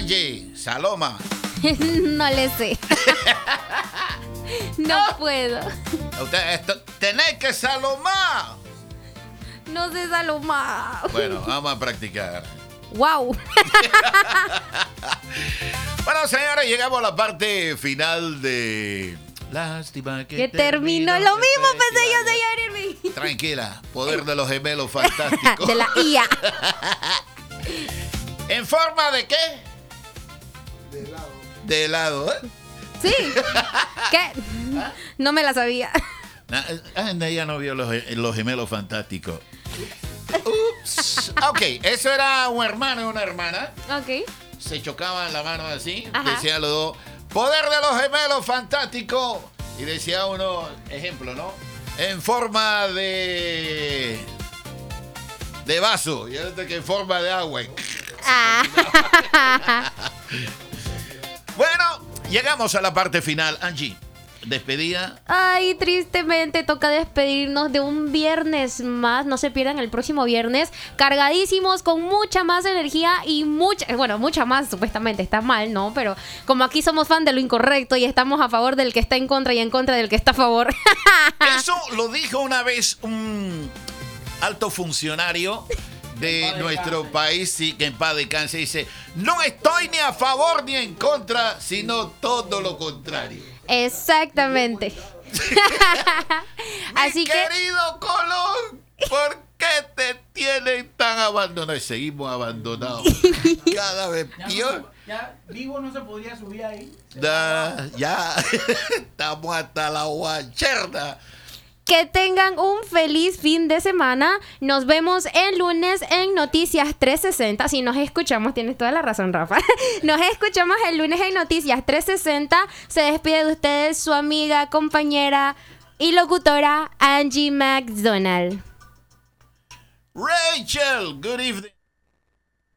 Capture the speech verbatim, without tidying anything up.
Angie, Saloma. No le sé. No puedo. Usted, esto, tenés que salomar. No sé salomar. Bueno, vamos a practicar. Wow. Bueno, señores, llegamos a la parte final de... Lástima que, que terminó. terminó. Lo mismo pensé yo, señor Irving. Tranquila, poder de los gemelos fantásticos. De la I A. ¿En forma de qué? De helado. De helado, ¿eh? Sí. ¿Qué? No me la sabía. Anda, ya no vio los, los gemelos fantásticos. Ups. Ok, eso era un hermano y una hermana. Ok. Se chocaban la mano así. Ajá. Decían los dos, poder de los gemelos fantásticos. Y decía uno, ejemplo, ¿no? En forma de... de vaso. Y otro que en forma de agua. Ah. Bueno, llegamos a la parte final. Angie, despedida. Ay, tristemente toca despedirnos de un viernes más. No se pierdan el próximo viernes. Cargadísimos, con mucha más energía y mucha... Bueno, mucha más, supuestamente. Está mal, ¿no? Pero como aquí somos fan de lo incorrecto y estamos a favor del que está en contra y en contra del que está a favor. Eso lo dijo una vez un alto funcionario de nuestro país, sí, que en paz descanse, dice, no estoy ni a favor ni en contra, sino todo lo contrario. Exactamente. Así Mi que... querido Colón, ¿por qué te tienen tan abandonado? Y seguimos abandonados. Cada vez Ya, peor. no, ya vivo no se podría subir ahí. Da, ya estamos hasta la guacherna. Que tengan un feliz fin de semana. Nos vemos el lunes en Noticias trescientos sesenta. Si nos escuchamos, tienes toda la razón, Rafa. Nos escuchamos el lunes en Noticias trescientos sesenta. Se despide de ustedes su amiga, compañera y locutora Angie McDonald. Rachel, good evening.